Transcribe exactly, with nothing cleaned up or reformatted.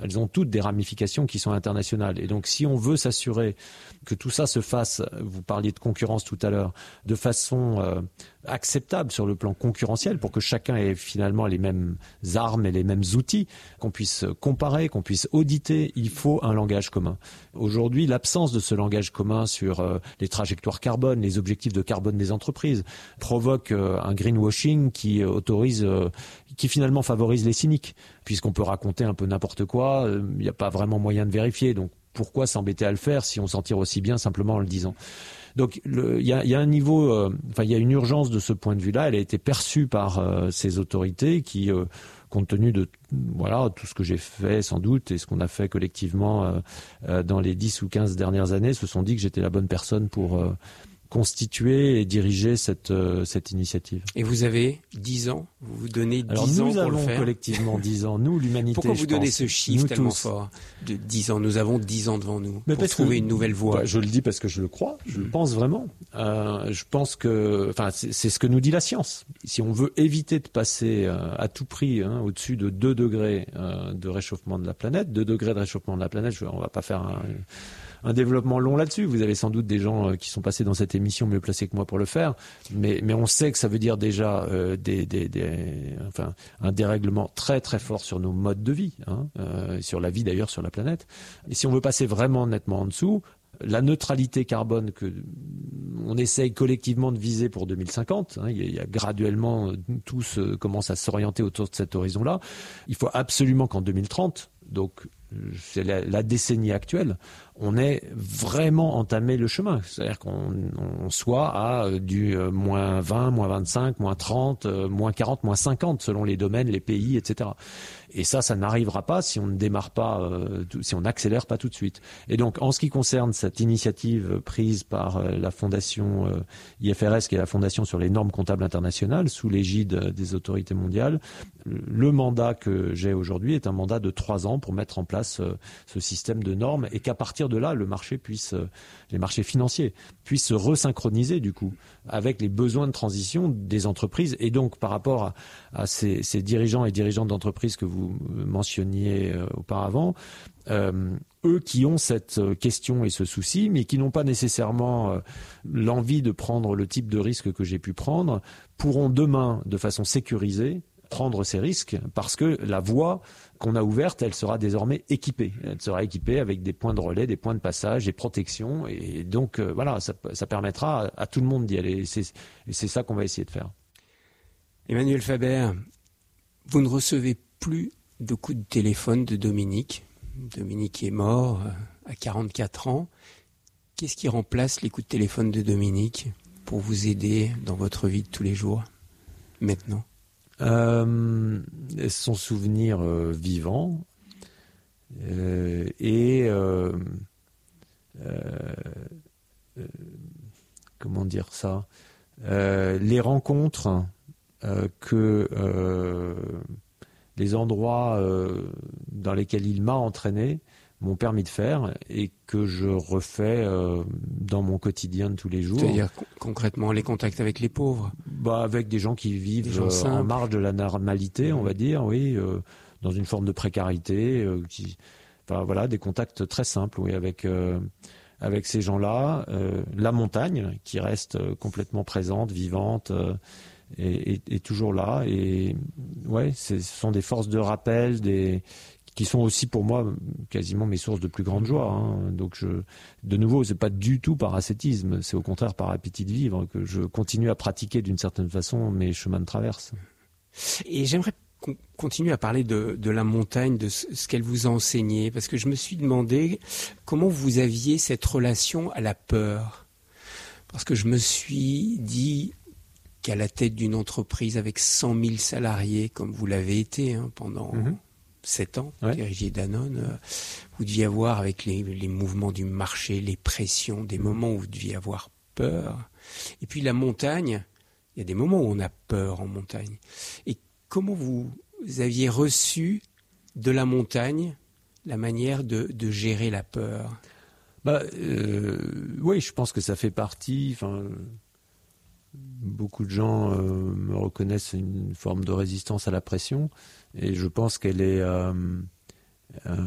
elles ont toutes des ramifications qui sont internationales. Et donc, si on veut s'assurer que tout ça se fasse, vous parliez de concurrence tout à l'heure, de façon euh, acceptable sur le plan concurrentiel, pour que chacun ait finalement les mêmes armes et les mêmes outils, qu'on puisse comparer, qu'on puisse auditer, il faut un langage commun. Aujourd'hui, l'absence de ce langage commun sur euh, les trajectoires carbone, les objectifs de carbone des entreprises, provoque euh, un greenwashing qui euh, autorise, euh, qui finalement favorise les cyniques, puisqu'on peut raconter un peu n'importe quoi, il euh, n'y a pas vraiment moyen de vérifier. Donc pourquoi s'embêter à le faire si on s'en tire aussi bien simplement en le disant? Donc il y a, y a un niveau, euh, enfin il y a une urgence de ce point de vue-là. Elle a été perçue par euh, ces autorités qui, euh, compte tenu de voilà tout ce que j'ai fait sans doute et ce qu'on a fait collectivement euh, euh, dans les dix ou quinze dernières années, se sont dit que j'étais la bonne personne pour euh, constituer et diriger cette, euh, cette initiative. Et vous avez dix ans, vous vous donnez dix Alors, ans pour le faire. Nous avons collectivement dix ans, nous, l'humanité. Pourquoi vous je donnez pense, ce chiffre nous tellement tous. fort de dix ans? Nous avons dix ans devant nous Mais pour trouver que, une nouvelle voie. Bah, je le dis parce que je le crois, je mmh. le pense vraiment. Euh, je pense que, enfin, c'est, c'est ce que nous dit la science. Si on veut éviter de passer euh, à tout prix hein, au-dessus de deux degrés euh, de réchauffement de la planète, deux degrés de réchauffement de la planète, je, on va pas faire un... un développement long là-dessus. Vous avez sans doute des gens qui sont passés dans cette émission mieux placés que moi pour le faire, mais, mais on sait que ça veut dire déjà euh, des, des, des, enfin, un dérèglement très très fort sur nos modes de vie, hein, euh, sur la vie d'ailleurs sur la planète. Et si on veut passer vraiment nettement en dessous, la neutralité carbone que on essaye collectivement de viser pour deux mille cinquante, hein, il, y a, il y a graduellement tous euh, commencent à s'orienter autour de cet horizon-là. Il faut absolument qu'en deux mille trente, donc c'est la, la décennie actuelle, on ait vraiment entamé le chemin. C'est-à-dire qu'on on soit à du euh, moins vingt, moins vingt-cinq, moins trente, euh, moins quarante, moins cinquante, selon les domaines, les pays, et cetera. Et ça, ça n'arrivera pas si on ne démarre pas, euh, tout, si on n'accélère pas tout de suite. Et donc, en ce qui concerne cette initiative prise par euh, la fondation euh, I F R S, qui est la fondation sur les normes comptables internationales, sous l'égide euh, des autorités mondiales, le mandat que j'ai aujourd'hui est un mandat de trois ans pour mettre en place euh, ce système de normes et qu'à partir de là, le marché puisse, euh, les marchés financiers puissent se resynchroniser du coup avec les besoins de transition des entreprises et donc par rapport à, à ces, ces dirigeants et dirigeantes d'entreprises que vous mentionniez euh, auparavant, euh, eux qui ont cette question et ce souci, mais qui n'ont pas nécessairement euh, l'envie de prendre le type de risque que j'ai pu prendre, pourront demain, de façon sécurisée, prendre ces risques parce que la voie qu'on a ouverte, elle sera désormais équipée. Elle sera équipée avec des points de relais, des points de passage, des protections. Et donc, euh, voilà, ça, ça permettra à, à tout le monde d'y aller. Et c'est, et c'est ça qu'on va essayer de faire. Emmanuel Faber, vous ne recevez plus de coups de téléphone de Dominique. Dominique est mort à quarante-quatre ans. Qu'est-ce qui remplace les coups de téléphone de Dominique pour vous aider dans votre vie de tous les jours, maintenant ? Euh, son souvenir euh, vivant euh, et euh, euh, euh, comment dire ça euh, les rencontres euh, que euh, les endroits euh, dans lesquels il m'a entraîné m'ont permis de faire et que je refais euh, dans mon quotidien de tous les jours. C'est-à-dire concrètement les contacts avec les pauvres, bah, avec des gens qui vivent gens euh, en marge de la normalité, on va dire, oui, euh, dans une forme de précarité, euh, qui, enfin voilà, des contacts très simples, oui, avec euh, avec ces gens-là, euh, la montagne qui reste euh, complètement présente, vivante. Euh, Et, et, et toujours là, et ouais, c'est, ce sont des forces de rappel, des qui sont aussi pour moi quasiment mes sources de plus grande joie. Hein. Donc je, de nouveau, c'est pas du tout par ascétisme, c'est au contraire par appétit de vivre que je continue à pratiquer d'une certaine façon mes chemins de traverse. Et j'aimerais qu'on continue à parler de, de la montagne, de ce, ce qu'elle vous a enseigné, parce que je me suis demandé comment vous aviez cette relation à la peur, parce que je me suis dit qu'à la tête d'une entreprise avec cent mille salariés, comme vous l'avez été hein, pendant mmh. sept ans, ouais. Dirigé Danone, euh, vous deviez avoir, avec les, les mouvements du marché, les pressions, des mmh. moments où vous deviez avoir peur. Et puis la montagne, il y a des moments où on a peur en montagne. Et comment vous aviez reçu de la montagne la manière de, de gérer la peur ? Bah, euh, oui, je pense que ça fait partie... Enfin, beaucoup de gens euh, me reconnaissent une forme de résistance à la pression et je pense qu'elle est euh, euh,